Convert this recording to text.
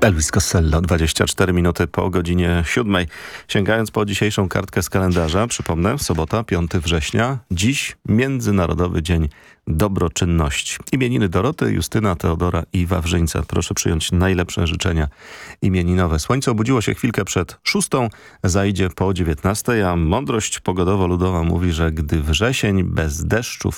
Elvis Costello, 24 minuty po godzinie 7. Sięgając po dzisiejszą kartkę z kalendarza, przypomnę, sobota, 5 września, dziś Międzynarodowy Dzień Dobroczynności. Imieniny Doroty, Justyna, Teodora i Wawrzyńca. Proszę przyjąć najlepsze życzenia imieninowe. Słońce obudziło się chwilkę przed 6, zajdzie po 19, a mądrość pogodowo-ludowa mówi, że gdy wrzesień bez deszczów